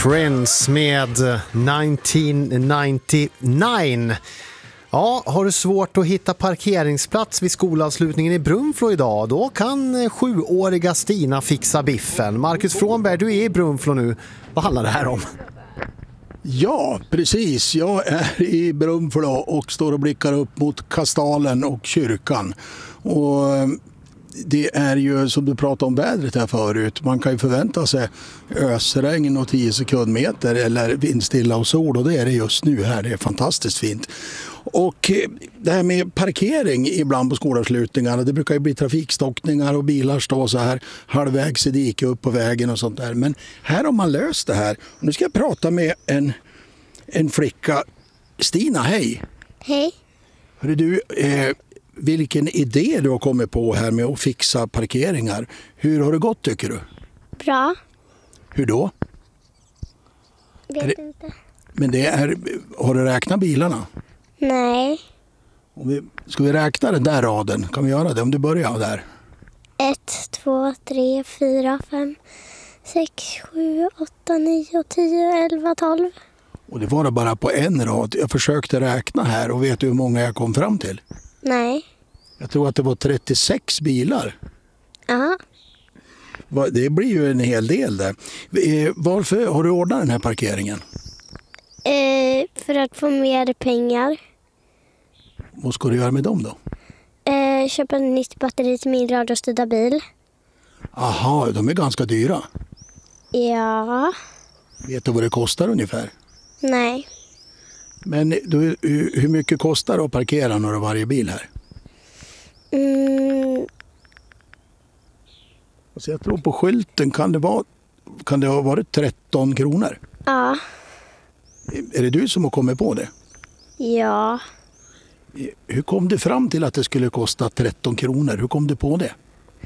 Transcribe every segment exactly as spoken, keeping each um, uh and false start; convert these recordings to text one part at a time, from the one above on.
Prince med nittonhundranittionio. Ja, har du svårt att hitta parkeringsplats vid skolavslutningen i Brunflo idag, då kan sjuåriga Stina fixa biffen. Marcus Frånberg, du är i Brunflo nu. Vad handlar det här om? Ja, precis. Jag är i Brunflo och står och blickar upp mot Kastalen och kyrkan. Och det är ju, som du pratade om vädret här förut, man kan ju förvänta sig ösregn och tio sekundmeter eller vindstilla och sol, och det är det just nu här. Det är fantastiskt fint. Och det här med parkering ibland på skolavslutningarna, det brukar ju bli trafikstockningar och bilar står så här halvvägs i diket upp på vägen och sånt där. Men här har man löst det här. Och nu ska jag prata med en, en flicka. Stina, hej! Hej. Hörru du, eh, vilken idé du har kommit på här med att fixa parkeringar. Hur har det gått, tycker du? Bra. Hur då? Vet det, inte. Men det är, har du räknat bilarna? Nej. Om vi, ska vi räkna den där raden? Kan vi göra det om du börjar där? Ett, två, tre, fyra, fem, sex, sju, åtta, nio, tio, elva, tolv. Och det var det bara på en rad. Jag försökte räkna här, och vet du hur många jag kom fram till? Nej. Jag tror att det var trettiosex bilar. Ja. Det blir ju en hel del där. Varför har du ordnat den här parkeringen? Eh, för att få mer pengar. Vad ska du göra med dem då? Eh, köpa ett nytt batteri till min radiostyrda bil. Aha, de är ganska dyra. Ja. Vet du vad det kostar ungefär? Nej. Men du, hur mycket kostar det att parkera några varje bil här? Mm. Alltså jag tror på skylten kan det, vara, kan det ha varit tretton kronor. Ja. Är det du som har kommit på det? Ja. Hur kom du fram till att det skulle kosta tretton kronor? Hur kom du på det?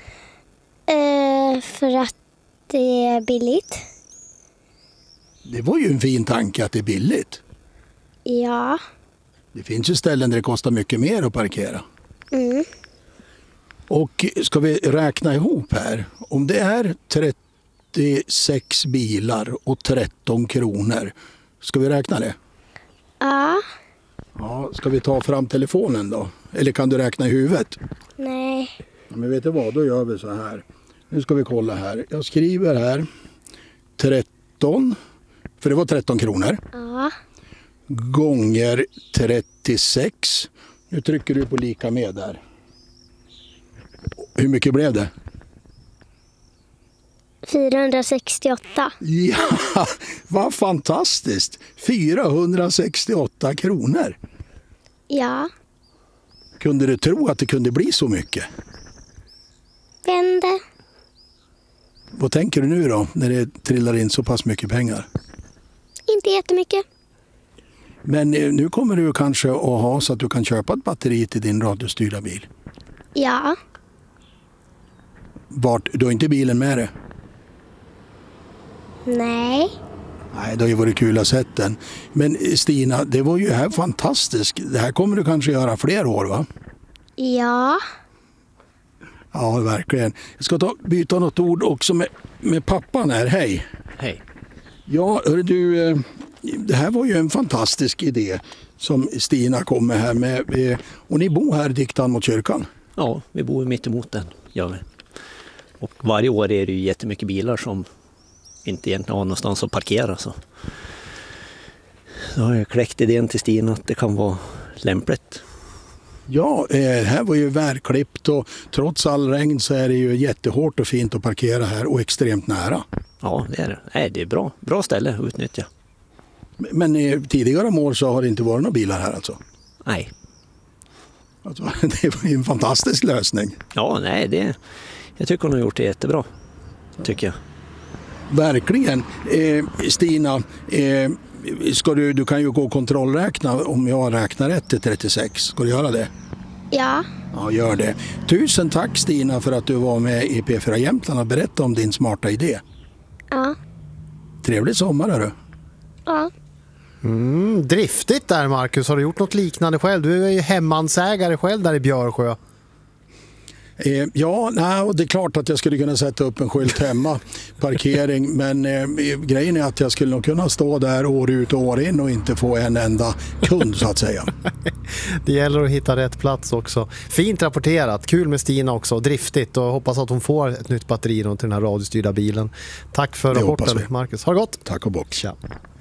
Eh, för att det är billigt. Det var ju en fin tanke att det är billigt. Ja. Det finns ju ställen där det kostar mycket mer att parkera. Mm. Och ska vi räkna ihop här? Om det är trettiosex bilar och tretton kronor, ska vi räkna det? Ja. Ja, ska vi ta fram telefonen då? Eller kan du räkna i huvudet? Nej. Ja, men vet du vad, då gör vi så här. Nu ska vi kolla här. Jag skriver här tretton, för det var tretton kronor. Ja. Gånger trettiosex. Nu trycker du på lika med där. Hur mycket blev det? fyrahundrasextioåtta. Ja, vad fantastiskt. fyrahundrasextioåtta kronor. Ja. Kunde du tro att det kunde bli så mycket? Vände. Vad tänker du nu då, när det trillar in så pass mycket pengar? Inte jättemycket. Men nu kommer du kanske att ha så att du kan köpa ett batteri till din radiostyrda bil. Ja. Vart, du har inte bilen med dig? Nej. Nej, det har ju varit kul att se den. Men Stina, det var ju här fantastiskt. Det här kommer du kanske göra fler år, va? Ja. Ja, verkligen. Jag ska ta, byta något ord också med, med pappan här. Hej. Hej. Ja, hör du, det här var ju en fantastisk idé som Stina kom med här med. Och ni bor här diktan mot kyrkan? Ja, vi bor mitt emot den, gör vi. Och varje år är det ju jättemycket bilar som inte egentligen har någonstans att parkera. Så, så har jag kläckt idén till Stina att det kan vara lämpligt. Ja, det här var ju värklippt, och trots all regn så är det ju jättehårt och fint att parkera här och extremt nära. Ja, det är det. Nej, det är bra. Bra ställe att utnyttja. Men i tidigare år så har det inte varit några bilar här alltså? Nej. Alltså, det var ju en fantastisk lösning. Ja, nej, det, jag tycker hon har gjort det jättebra. Tycker jag. Verkligen. Eh, Stina, eh, ska du, du kan ju gå och kontrollräkna om jag räknar rätt till trettiosex. Ska du göra det? Ja. Ja, gör det. Tusen tack Stina för att du var med i P fyra Jämtland och berättade om din smarta idé. Ja. Trevlig sommar, är du. Ja. Mm, driftigt där, Marcus. Har du gjort något liknande själv? Du är ju hemmansägare själv där i Björsjö. Eh, ja, nej, och det är klart att jag skulle kunna sätta upp en skylt hemma, parkering, men eh, grejen är att jag skulle nog kunna stå där år ut och år in och inte få en enda kund så att säga. Det gäller att hitta rätt plats också. Fint rapporterat, kul med Stina också, driftigt, och hoppas att hon får ett nytt batteri till den här radiostyrda bilen. Tack för Det rapporten, Marcus. Ha det gott! Tack och bock. Tja.